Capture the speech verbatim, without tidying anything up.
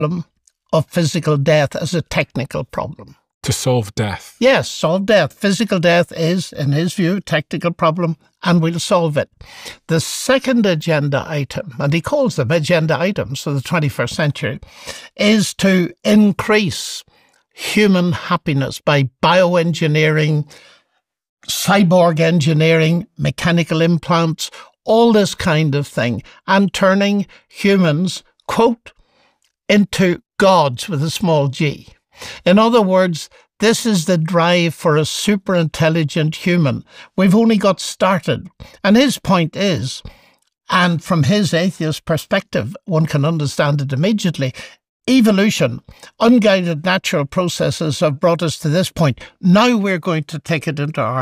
problem of physical death as a technical problem. To solve death. Yes, solve death. Physical death is, in his view, a technical problem, and we'll solve it. The second agenda item, and he calls them agenda items for the twenty-first century, is to increase human happiness by bioengineering, cyborg engineering, mechanical implants, all this kind of thing, and turning humans, quote, into gods with a small g. In other words, this is the drive for a super intelligent human. We've only got started. And his point is, and from his atheist perspective, one can understand it immediately, evolution, unguided natural processes have brought us to this point. Now we're going to take it into our